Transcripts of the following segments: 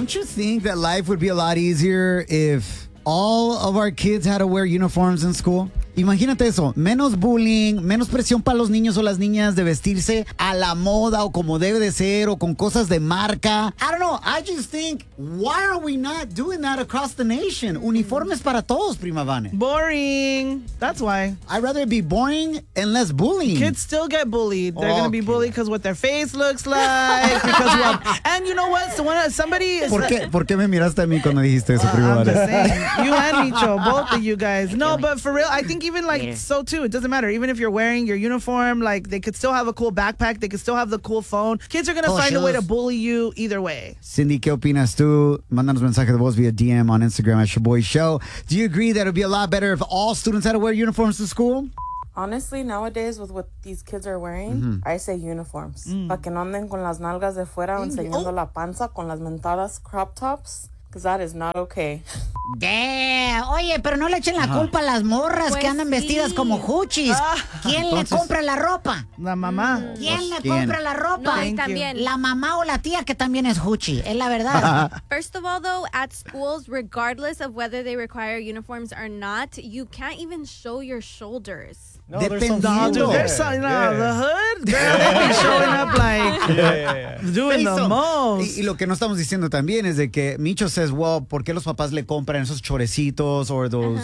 Don't you think that life would be a lot easier if all of our kids had to wear uniforms in school? Imagínate eso, menos bullying, menos presión para los niños o las niñas de vestirse a la moda o como debe de ser o con cosas de marca. I don't know, I just think, why are we not doing that across the nation? Uniformes para todos, Prima Vane. Boring. That's why. I'd rather it be boring and less bullying. Kids still get bullied. They're going to be bullied because what their face looks like. And you know what? Somebody is... ¿Por qué me miraste a mí cuando dijiste eso, Prima I'm Vane? just saying. You and Micho, both of you guys. No, but for real, I think even so too, it doesn't matter. Even if you're wearing your uniform, like they could still have a cool backpack. They could still have the cool phone. Kids are going to find a way to bully you either way. Cindy, ¿qué opinas tú? Mándanos mensaje de voz via DM on Instagram at Shaboy Show. Do you agree that it would be a lot better if all students had to wear uniforms to school? Honestly, nowadays with what these kids are wearing, I say uniforms. Pa' que no anden con las nalgas de fuera enseñando la panza con las mentadas crop tops. Because that is not okay. Damn. Oye, pero no le echen la culpa a las morras que andan vestidas como huchis. ¿Quién le compra la ropa? La mamá. ¿Quién le compra la ropa? No, también. La mamá o la tía que también es huchi. Es la verdad. First of all, though, at schools, regardless of whether they require uniforms or not, you can't even show your shoulders. No, there's The hood, girl, they be showing up like doing the most. Y lo que no estamos diciendo también es de que Micho says, well, ¿por qué los papás le compran esos chorecitos or those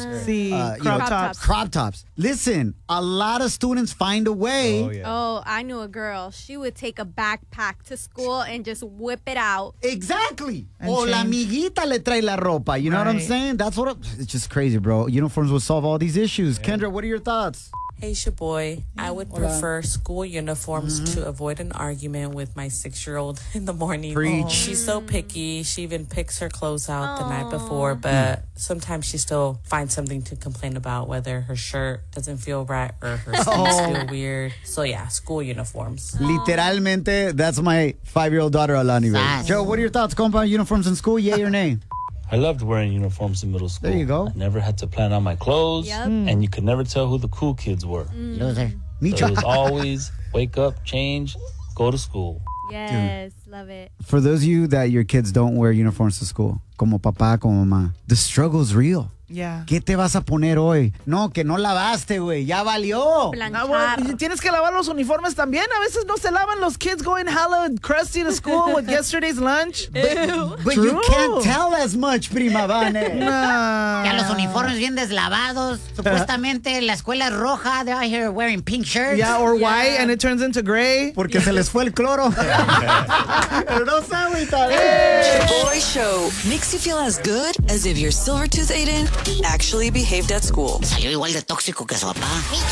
crop tops? Listen, a lot of students find a way. Oh, I knew a girl. She would take a backpack to school and just whip it out. Exactly. O la amiguita le trae la ropa. You know what I'm saying? It's just crazy, bro. Uniforms would solve all these issues. Kendra, what are your thoughts? Hey, Shaboy. I would prefer school uniforms to avoid an argument with my 6-year-old in the morning. Preach. She's so picky. She even picks her clothes out the night before, but sometimes she still finds something to complain about, whether her shirt doesn't feel right or her sleeves feel weird. So yeah, school uniforms. Literalmente, that's my 5-year-old daughter, Alani. Right? Joe, what are your thoughts? Compound uniforms in school, yay or nay? I loved wearing uniforms in middle school. There you go. I never had to plan on my clothes, and you could never tell who the cool kids were. Loser. So it was always wake up, change, go to school. Yes, love it. For those of you that your kids don't wear uniforms to school, como papá, como mamá, the struggle's real. Yeah. ¿Qué te vas a poner hoy? No, que no lavaste, güey. Ya valió. Tienes que lavar los uniformes también. A veces no se lavan los kids going hella crusty to school with yesterday's lunch. But you can't tell as much, Prima Vane. Ya los uniformes bien deslavados. Supuestamente la escuela es roja. They're out here wearing pink shirts. Yeah, or white and it turns into gray. Porque se les fue el cloro. Pero no sé, güey. Shaboy Show makes you feel as good as if your silver tooth Aiden actually behaved at school. Salió igual de tóxico que su papá.